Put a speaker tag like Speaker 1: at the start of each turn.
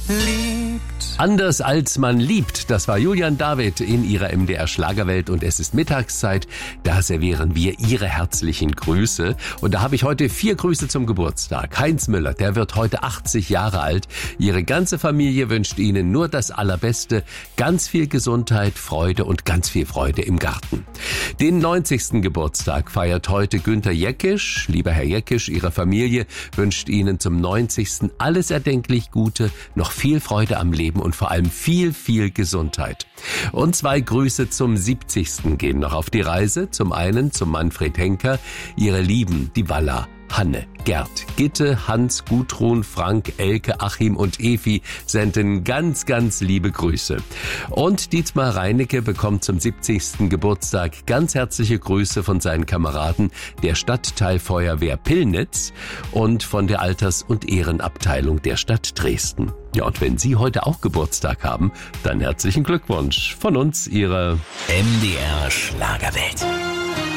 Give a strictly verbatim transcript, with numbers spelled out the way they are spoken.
Speaker 1: liebt.
Speaker 2: Anders als man liebt, das war Julian David in ihrer M D R Schlagerwelt und es ist Mittagszeit, da servieren wir ihre herzlichen Grüße und da habe ich heute vier Grüße zum Geburtstag. Heinz Müller, der wird heute achtzig Jahre alt, ihre ganze Familie wünscht Ihnen nur das Allerbeste, ganz viel Gesundheit, Freude und ganz viel Freude im Garten. Den neunzigsten Geburtstag feiert heute Günter Jeckisch. Lieber Herr Jeckisch, Ihre Familie wünscht Ihnen zum neunzigsten alles erdenklich Gute, noch viel Freude am Leben und vor allem viel, viel Gesundheit. Und zwei Grüße zum siebzigsten gehen noch auf die Reise. Zum einen zum Manfred Henker, ihre Lieben, die Walla, Hanne, Gerd, Gitte, Hans, Gudrun, Frank, Elke, Achim und Evi senden ganz, ganz liebe Grüße. Und Dietmar Reinecke bekommt zum siebzigsten Geburtstag ganz herzliche Grüße von seinen Kameraden der Stadtteilfeuerwehr Pillnitz und von der Alters- und Ehrenabteilung der Stadt Dresden. Ja, und wenn Sie heute auch Geburtstag haben, dann herzlichen Glückwunsch von uns, Ihre
Speaker 3: M D R Schlagerwelt.